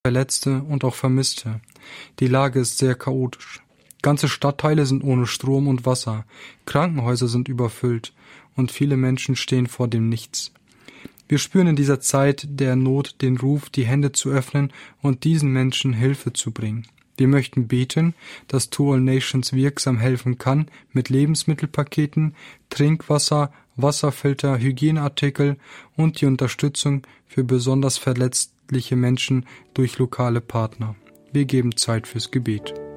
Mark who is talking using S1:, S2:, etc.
S1: Verletzte und auch Vermisste. Die Lage ist sehr chaotisch. Ganze Stadtteile sind ohne Strom und Wasser, Krankenhäuser sind überfüllt und viele Menschen stehen vor dem Nichts. Wir spüren in dieser Zeit der Not den Ruf, die Hände zu öffnen und diesen Menschen Hilfe zu bringen. Wir möchten beten, dass To All Nations wirksam helfen kann mit Lebensmittelpaketen, Trinkwasser, Wasserfilter, Hygieneartikel und die Unterstützung für besonders verletzliche Menschen durch lokale Partner. Wir geben Zeit fürs Gebet.